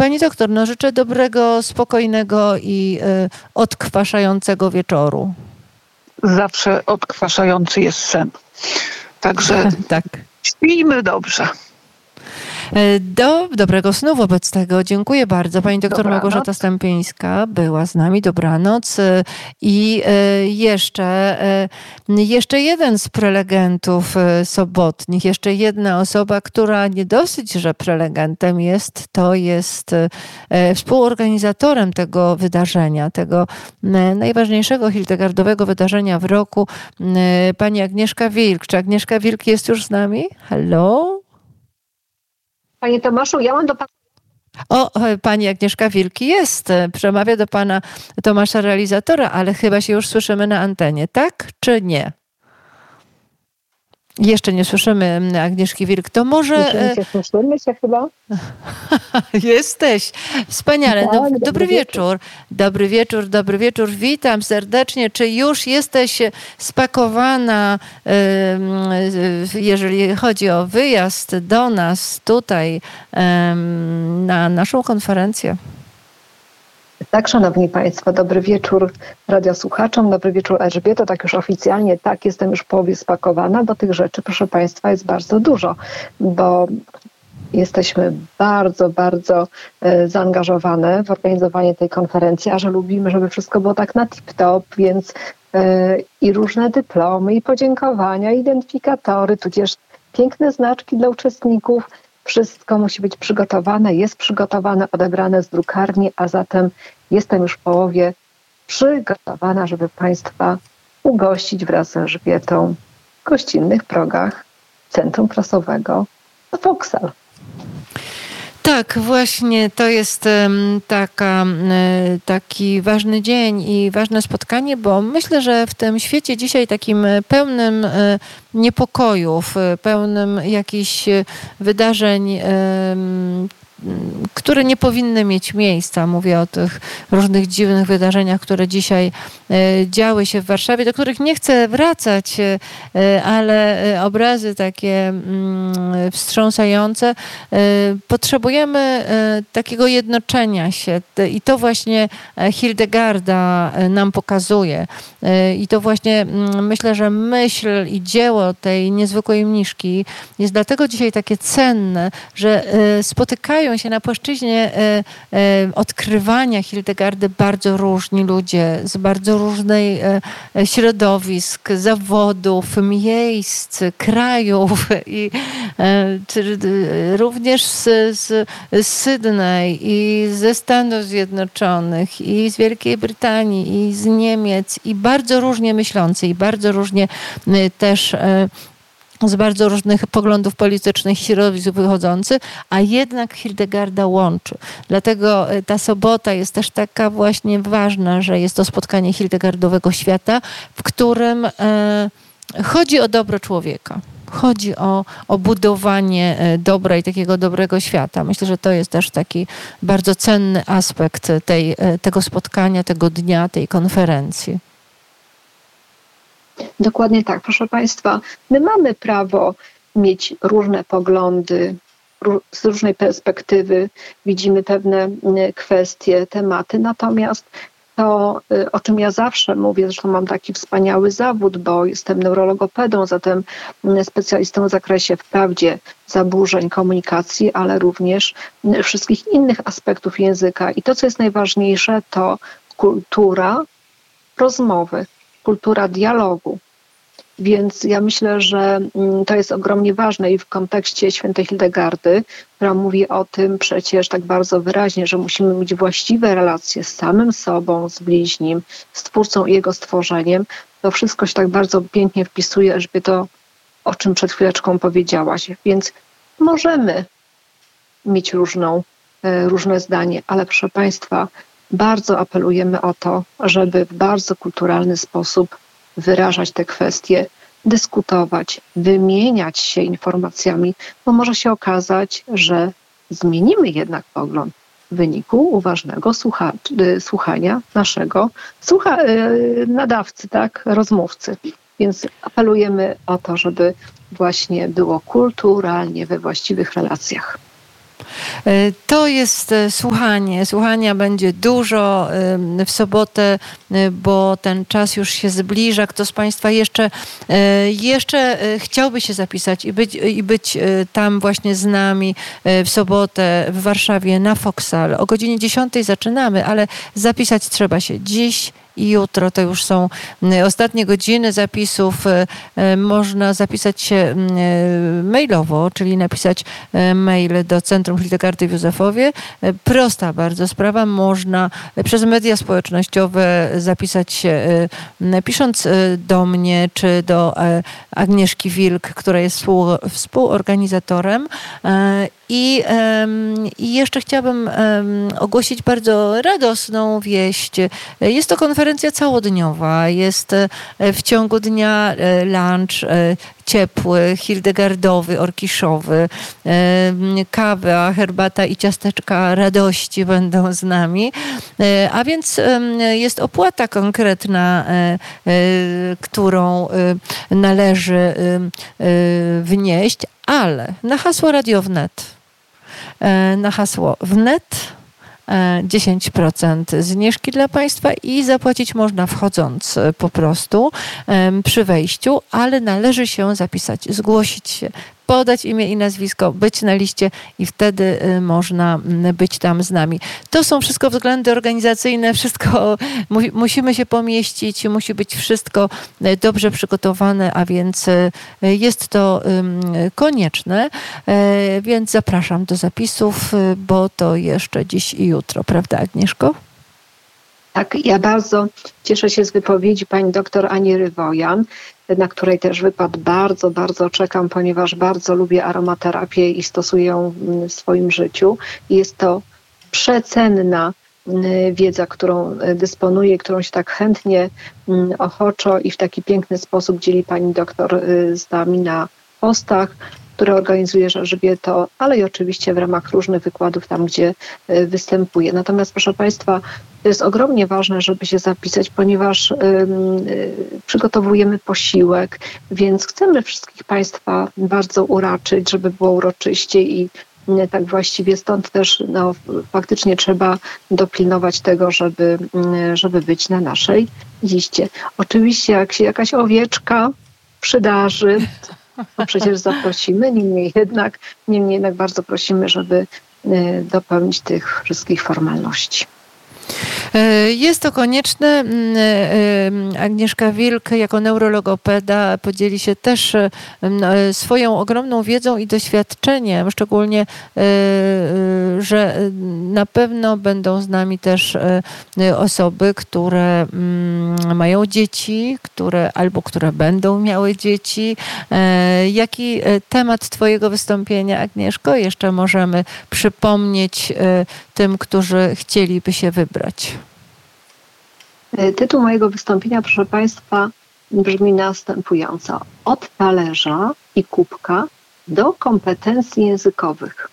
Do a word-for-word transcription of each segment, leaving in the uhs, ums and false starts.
Pani doktor, no życzę dobrego, spokojnego i y, odkwaszającego wieczoru. Zawsze odkwaszający jest sen. Także tak. Śpijmy dobrze. Do dobrego snu wobec tego. Dziękuję bardzo. Pani doktor Dobranoc. Małgorzata Stępińska była z nami. Dobranoc. I jeszcze, jeszcze jeden z prelegentów sobotnich, jeszcze jedna osoba, która nie dosyć, że prelegentem jest, to jest współorganizatorem tego wydarzenia, tego najważniejszego hildegardowego wydarzenia w roku, pani Agnieszka Wilk. Czy Agnieszka Wilk jest już z nami? Hello? Panie Tomaszu, ja mam do pana... O, pani Agnieszka Wilki jest. Przemawia do pana Tomasza realizatora, ale chyba się już słyszymy na antenie, tak czy nie? Jeszcze nie słyszymy Agnieszki Wilk. To może... Jeszcze nie słyszymy się chyba? Jesteś. Wspaniale. No, Tak, dobry, dobry wieczór. wieczór. Dobry wieczór, dobry wieczór. Witam serdecznie. Czy już jesteś spakowana, jeżeli chodzi o wyjazd do nas tutaj na naszą konferencję? Tak, szanowni państwo, dobry wieczór radiosłuchaczom, dobry wieczór Elżbieto, tak już oficjalnie, tak, jestem już w połowie spakowana, bo tych rzeczy, proszę państwa, jest bardzo dużo, bo jesteśmy bardzo, bardzo e, zaangażowane w organizowanie tej konferencji, a że lubimy, żeby wszystko było tak na tip-top, więc e, i różne dyplomy, i podziękowania, identyfikatory, tudzież piękne znaczki dla uczestników. Wszystko musi być przygotowane, jest przygotowane, odebrane z drukarni, a zatem jestem już w połowie przygotowana, żeby państwa ugościć wraz z Elżbietą w gościnnych progach Centrum Prasowego Vauxhall. Tak, właśnie to jest taka, taki ważny dzień i ważne spotkanie, bo myślę, że w tym świecie dzisiaj takim pełnym niepokojów, pełnym jakichś wydarzeń, które nie powinny mieć miejsca. Mówię o tych różnych dziwnych wydarzeniach, które dzisiaj działy się w Warszawie, do których nie chcę wracać, ale obrazy takie wstrząsające. Potrzebujemy takiego jednoczenia się i to właśnie Hildegarda nam pokazuje. I to właśnie myślę, że myśl i dzieło tej niezwykłej mniszki jest dlatego dzisiaj takie cenne, że spotykają się na płaszczyźnie odkrywania Hildegardy bardzo różni ludzie z bardzo różnej środowisk, zawodów, miejsc, krajów i czy, również z, z, z Sydney i ze Stanów Zjednoczonych i z Wielkiej Brytanii i z Niemiec i bardzo różnie myślący i bardzo różnie też z bardzo różnych poglądów politycznych i środowisk wychodzący, a jednak Hildegarda łączy. Dlatego ta sobota jest też taka właśnie ważna, że jest to spotkanie Hildegardowego świata, w którym e, chodzi o dobro człowieka. Chodzi o, o budowanie dobra i takiego dobrego świata. Myślę, że to jest też taki bardzo cenny aspekt tej, tego spotkania, tego dnia, tej konferencji. Dokładnie tak, proszę państwa. My mamy prawo mieć różne poglądy, z różnej perspektywy widzimy pewne kwestie, tematy, natomiast to, o czym ja zawsze mówię, zresztą mam taki wspaniały zawód, bo jestem neurologopedą, zatem specjalistą w zakresie wprawdzie zaburzeń komunikacji, ale również wszystkich innych aspektów języka. I to, co jest najważniejsze, to kultura rozmowy, kultura dialogu. Więc ja myślę, że to jest ogromnie ważne i w kontekście świętej Hildegardy, która mówi o tym przecież tak bardzo wyraźnie, że musimy mieć właściwe relacje z samym sobą, z bliźnim, z Twórcą i Jego stworzeniem. To wszystko się tak bardzo pięknie wpisuje, żeby to, o czym przed chwileczką powiedziałaś. Więc możemy mieć różną, różne zdanie, ale proszę państwa, bardzo apelujemy o to, żeby w bardzo kulturalny sposób wyrażać te kwestie, dyskutować, wymieniać się informacjami, bo może się okazać, że zmienimy jednak pogląd w wyniku uważnego słucha, słuchania naszego słucha, nadawcy, tak, rozmówcy. Więc apelujemy o to, żeby właśnie było kulturalnie we właściwych relacjach. To jest słuchanie. Słuchania będzie dużo w sobotę, bo ten czas już się zbliża. Kto z Państwa jeszcze, jeszcze chciałby się zapisać i być, i być tam właśnie z nami w sobotę w Warszawie na Foksal. O godzinie dziesiątej zaczynamy, ale zapisać trzeba się dziś i jutro. To już są ostatnie godziny zapisów. Można zapisać się mailowo, czyli napisać mail do Centrum Hildegardy w Józefowie. Prosta bardzo sprawa. Można przez media społecznościowe zapisać się pisząc do mnie czy do Agnieszki Wilk, która jest współ, współorganizatorem. I, I jeszcze chciałabym ogłosić bardzo radosną wieść. Jest to konferencja całodniowa. Jest w ciągu dnia lunch ciepły, hildegardowy, orkiszowy. Kawa, herbata i ciasteczka radości będą z nami. A więc jest opłata konkretna, którą należy wnieść, ale na hasło Radio Wnet, na hasło Wnet dziesięć procent zniżki dla Państwa i zapłacić można wchodząc po prostu przy wejściu, ale należy się zapisać, zgłosić się, podać imię i nazwisko, być na liście i wtedy można być tam z nami. To są wszystko względy organizacyjne, wszystko mu, musimy się pomieścić, musi być wszystko dobrze przygotowane, a więc jest to konieczne, więc zapraszam do zapisów, bo to jeszcze dziś i jutro, prawda Agnieszko? Tak, ja bardzo cieszę się z wypowiedzi pani doktor Ani Rywojan, na której też wypad bardzo, bardzo czekam, ponieważ bardzo lubię aromaterapię i stosuję ją w swoim życiu. Jest to przecenna wiedza, którą dysponuję, którą się tak chętnie, ochoczo i w taki piękny sposób dzieli pani doktor z nami na postach, które organizuje Elżbieto, ale i oczywiście w ramach różnych wykładów tam, gdzie występuje. Natomiast proszę Państwa, to jest ogromnie ważne, żeby się zapisać, ponieważ y, y, przygotowujemy posiłek, więc chcemy wszystkich Państwa bardzo uraczyć, żeby było uroczyście i y, tak właściwie stąd też no, faktycznie trzeba dopilnować tego, żeby, y, żeby być na naszej liście. Oczywiście jak się jakaś owieczka przydarzy, to przecież zaprosimy, niemniej jednak, niemniej jednak bardzo prosimy, żeby y, dopełnić tych wszystkich formalności. Jest to konieczne. Agnieszka Wilk jako neurologopeda podzieli się też swoją ogromną wiedzą i doświadczeniem, szczególnie, że na pewno będą z nami też osoby, które mają dzieci, które albo które będą miały dzieci. Jaki temat Twojego wystąpienia, Agnieszko, jeszcze możemy przypomnieć tym, którzy chcieliby się wybrać? Tytuł mojego wystąpienia, proszę Państwa, brzmi następująco. Od talerza i kubka do kompetencji językowych.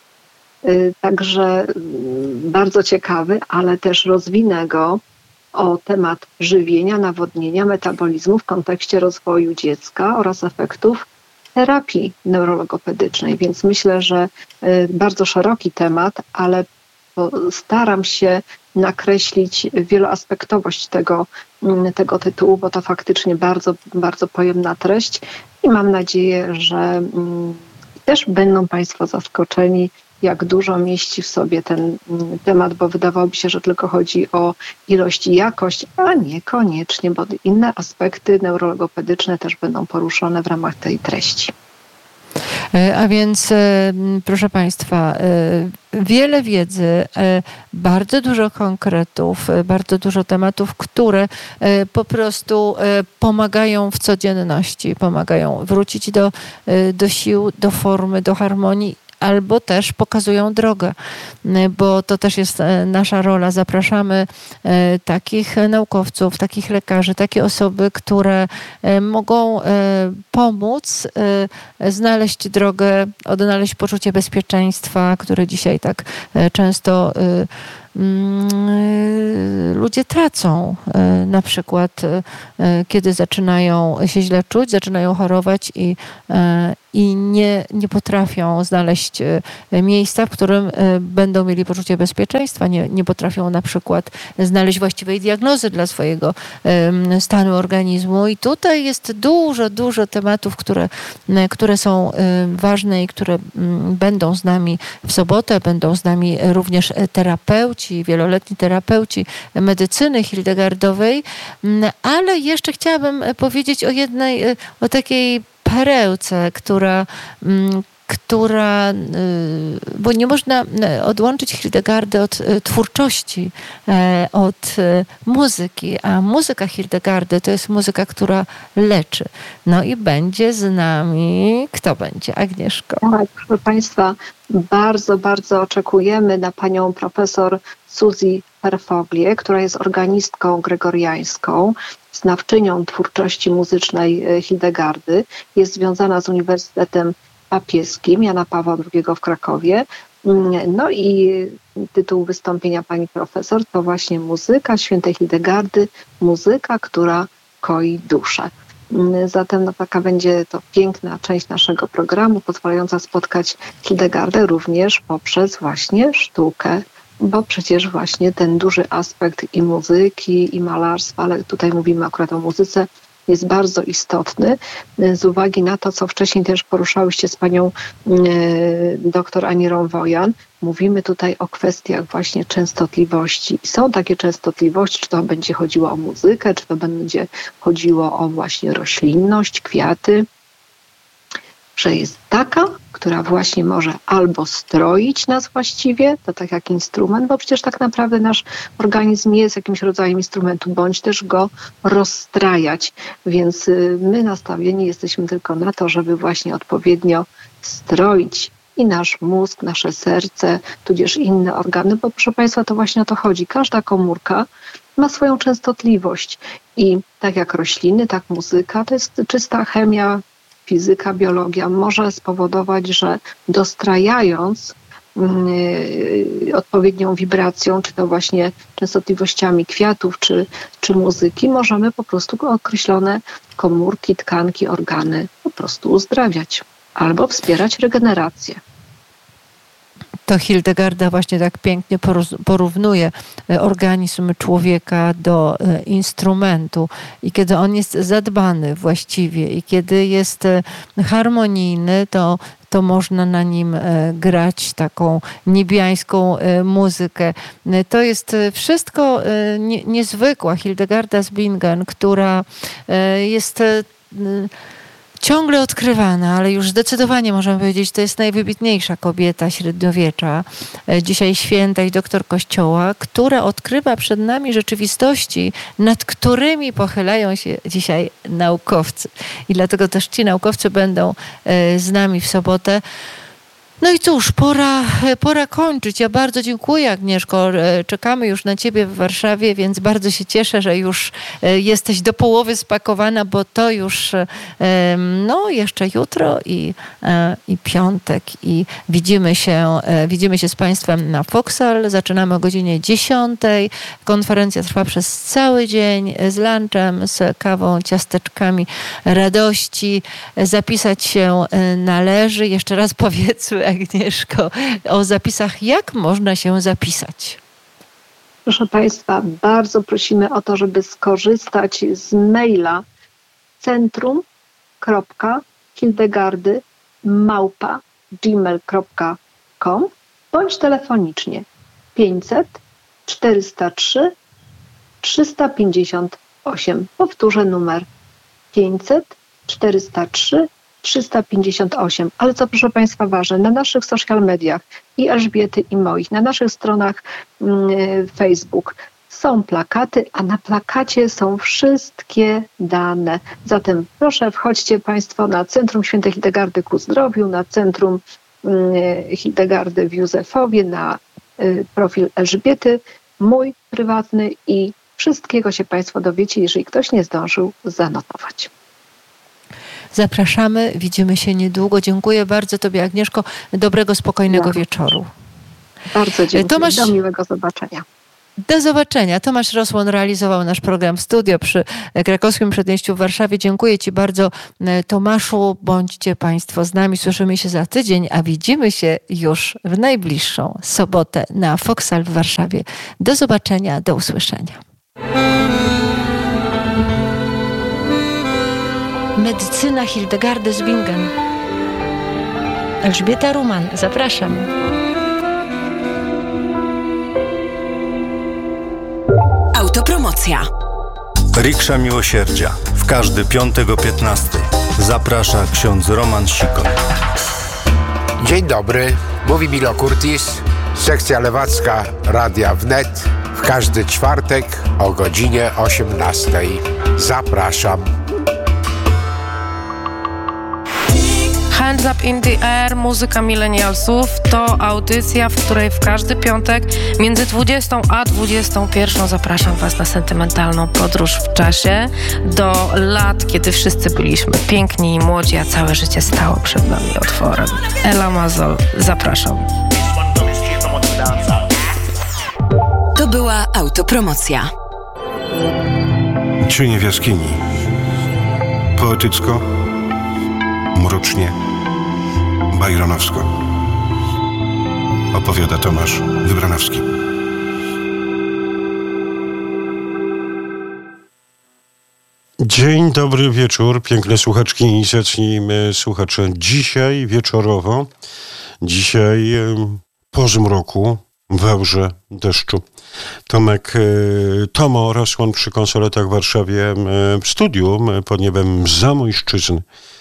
Także bardzo ciekawy, ale też rozwinę go o temat żywienia, nawodnienia, metabolizmu w kontekście rozwoju dziecka oraz efektów terapii neurologopedycznej. Więc myślę, że bardzo szeroki temat, ale staram się nakreślić wieloaspektowość tego, tego tytułu, bo to faktycznie bardzo, bardzo pojemna treść i mam nadzieję, że też będą Państwo zaskoczeni, jak dużo mieści w sobie ten temat, bo wydawałoby się, że tylko chodzi o ilość i jakość, a niekoniecznie, bo inne aspekty neurologopedyczne też będą poruszone w ramach tej treści. A więc, proszę Państwa, wiele wiedzy, bardzo dużo konkretów, bardzo dużo tematów, które po prostu pomagają w codzienności, pomagają wrócić do, do sił, do formy, do harmonii, albo też pokazują drogę, bo to też jest nasza rola. Zapraszamy takich naukowców, takich lekarzy, takie osoby, które mogą pomóc znaleźć drogę, odnaleźć poczucie bezpieczeństwa, które dzisiaj tak często ludzie tracą. Na przykład, kiedy zaczynają się źle czuć, zaczynają chorować i, i nie, nie potrafią znaleźć miejsca, w którym będą mieli poczucie bezpieczeństwa. Nie, nie potrafią na przykład znaleźć właściwej diagnozy dla swojego stanu organizmu. I tutaj jest dużo, dużo tematów, które, które są ważne i które będą z nami w sobotę. Będą z nami również terapeuci, wieloletni terapeuci medycyny hildegardowej. Ale jeszcze chciałabym powiedzieć o jednej, o takiej perełce, która, która, bo nie można odłączyć Hildegardy od twórczości, od muzyki, a muzyka Hildegardy to jest muzyka, która leczy. No i będzie z nami, kto będzie? Agnieszko. Tak, proszę Państwa, bardzo, bardzo oczekujemy na panią profesor Suzy Perfoglię, która jest organistką gregoriańską, znawczynią twórczości muzycznej Hildegardy. Jest związana z Uniwersytetem Papieskim Jana Pawła drugiego w Krakowie. No i tytuł wystąpienia pani profesor to właśnie muzyka świętej Hildegardy, muzyka, która koi duszę. Zatem no, taka będzie to piękna część naszego programu, pozwalająca spotkać Hildegardę również poprzez właśnie sztukę, bo przecież właśnie ten duży aspekt i muzyki, i malarstwa, ale tutaj mówimy akurat o muzyce, jest bardzo istotny z uwagi na to, co wcześniej też poruszałyście z panią e, dr Anirą Wojan. Mówimy tutaj o kwestiach właśnie częstotliwości. I są takie częstotliwości, czy to będzie chodziło o muzykę, czy to będzie chodziło o właśnie roślinność, kwiaty, że jest taka, która właśnie może albo stroić nas właściwie, to tak jak instrument, bo przecież tak naprawdę nasz organizm jest jakimś rodzajem instrumentu, bądź też go rozstrajać. Więc my nastawieni jesteśmy tylko na to, żeby właśnie odpowiednio stroić i nasz mózg, nasze serce, tudzież inne organy, bo proszę Państwa, to właśnie o to chodzi. Każda komórka ma swoją częstotliwość i tak jak rośliny, tak muzyka, to jest czysta chemia, fizyka, biologia może spowodować, że dostrajając yy, odpowiednią wibracją, czy to właśnie częstotliwościami kwiatów, czy, czy muzyki, możemy po prostu określone komórki, tkanki, organy po prostu uzdrawiać albo wspierać regenerację. To Hildegarda właśnie tak pięknie porównuje organizm człowieka do instrumentu i kiedy on jest zadbany właściwie i kiedy jest harmonijny, to to można na nim grać taką niebiańską muzykę. To jest wszystko nie, niezwykła Hildegarda z Bingen, która jest ciągle odkrywana, ale już zdecydowanie możemy powiedzieć, to jest najwybitniejsza kobieta średniowiecza, dzisiaj święta i doktor Kościoła, która odkrywa przed nami rzeczywistości, nad którymi pochylają się dzisiaj naukowcy. I dlatego też ci naukowcy będą z nami w sobotę. No i cóż, pora, pora kończyć. Ja bardzo dziękuję, Agnieszko. Czekamy już na ciebie w Warszawie, więc bardzo się cieszę, że już jesteś do połowy spakowana, bo to już no, jeszcze jutro i, i piątek. I widzimy się, widzimy się z Państwem na Foksal. Zaczynamy o godzinie dziesiątej. Konferencja trwa przez cały dzień z lunchem, z kawą, ciasteczkami radości. Zapisać się należy. Jeszcze raz powiedzmy, Agnieszko, o zapisach. Jak można się zapisać? Proszę Państwa, bardzo prosimy o to, żeby skorzystać z maila centrum kropka hildegardy małpa gmail kropka com bądź telefonicznie pięćset czterysta trzy trzysta pięćdziesiąt osiem. Powtórzę numer pięćset czterysta trzy trzysta pięćdziesiąt osiem. Ale co, proszę Państwa, ważne, na naszych social mediach i Elżbiety i moich, na naszych stronach y, Facebook są plakaty, a na plakacie są wszystkie dane. Zatem proszę, wchodźcie Państwo na Centrum Świętej Hildegardy ku Zdrowiu, na Centrum y, Hildegardy w Józefowie, na y, profil Elżbiety, mój prywatny i wszystkiego się Państwo dowiecie, jeżeli ktoś nie zdążył zanotować. Zapraszamy, widzimy się niedługo. Dziękuję bardzo Tobie, Agnieszko. Dobrego, spokojnego ja. wieczoru. Bardzo dziękuję. Tomasz... Do miłego zobaczenia. Do zobaczenia. Tomasz Rosłon realizował nasz program w studio przy Krakowskim Przedmieściu w Warszawie. Dziękuję Ci bardzo, Tomaszu. Bądźcie Państwo z nami. Słyszymy się za tydzień, a widzimy się już w najbliższą sobotę na Foksal w Warszawie. Do zobaczenia, do usłyszenia. Medycyna Hildegardy z Bingen. Elżbieta Ruman, zapraszam. Autopromocja. Riksza Miłosierdzia. W każdy piątek o piętnastej. Zaprasza ksiądz Roman Sikor. Dzień dobry, mówi Milo Kurtis, sekcja lewacka Radia Wnet. W każdy czwartek o godzinie osiemnastej. Zapraszam. Hands Up in the Air, muzyka millennialsów to audycja, w której w każdy piątek między dwudziestą a dwudziestą pierwszą zapraszam Was na sentymentalną podróż w czasie do lat, kiedy wszyscy byliśmy piękni i młodzi, a całe życie stało przed nami otworem. Ela Mazol, zapraszam. To była autopromocja. Cienie w jaskini. Poetycko, mrocznie, bajronowsko. Opowiada Tomasz Wybranowski. Dzień dobry wieczór, piękne słuchaczki i zacznijmy słuchacze. Dzisiaj wieczorowo, dzisiaj po zmroku, w aurze deszczu. Tomek, Tomo Rosłon przy konsoletach w Warszawie, w studiu pod niebem Zamojszczyzn.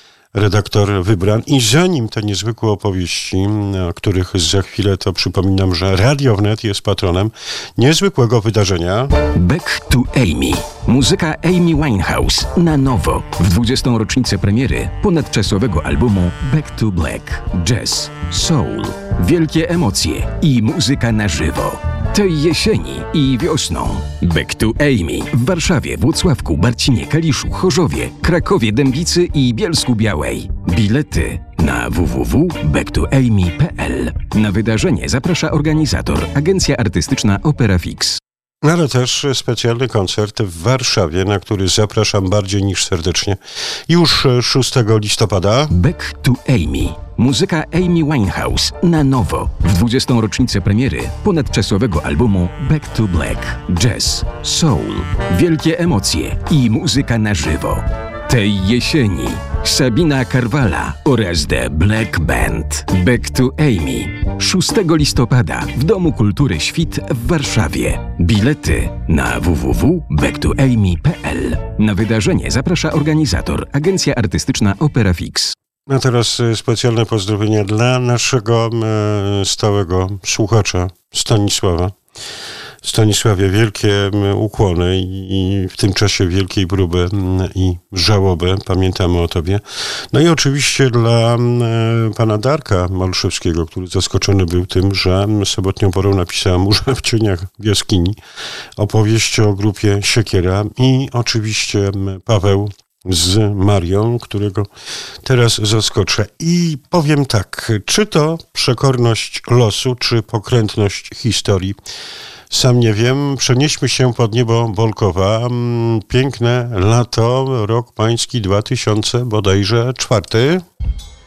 Redaktor wybran. I zanim te niezwykłe opowieści, o których za chwilę, to przypominam, że Radio Wnet jest patronem niezwykłego wydarzenia. Back to Amy. Muzyka Amy Winehouse na nowo w dwudziestą rocznicę premiery ponadczasowego albumu Back to Black. Jazz, soul, wielkie emocje i muzyka na żywo. Tej jesieni i wiosną. Back to Amy w Warszawie, Włocławku, Barcinie, Kaliszu, Chorzowie, Krakowie, Dębicy i Bielsku Białej. Bilety na w w w kropka back to amy kropka p l. Na wydarzenie zaprasza organizator, agencja artystyczna Opera Fix. Ale też specjalny koncert w Warszawie, na który zapraszam bardziej niż serdecznie. Już szóstego listopada. Back to Amy. Muzyka Amy Winehouse na nowo w dwudziestą rocznicę premiery ponadczasowego albumu Back to Black. Jazz, soul, wielkie emocje i muzyka na żywo. Tej jesieni Sabina Karwala oraz The Black Band. Back to Amy. szóstego listopada w Domu Kultury Świt w Warszawie. Bilety na w w w kropka back to amy kropka p l. Na wydarzenie zaprasza organizator, agencja artystyczna Opera Fix. A teraz specjalne pozdrowienia dla naszego e, stałego słuchacza Stanisława. Stanisławie, wielkie ukłony i w tym czasie wielkiej próby i żałoby. Pamiętamy o Tobie. No i oczywiście dla pana Darka Malszewskiego, który zaskoczony był tym, że sobotnią porą napisała Murze w cieniach jaskini, opowieść o grupie Siekiera i oczywiście Paweł z Marią, którego teraz zaskoczę. I powiem tak, czy to przekorność losu, czy pokrętność historii? Sam nie wiem. Przenieśmy się pod niebo Bolkowa. Piękne lato, rok pański dwa tysiące bodajże czwarty.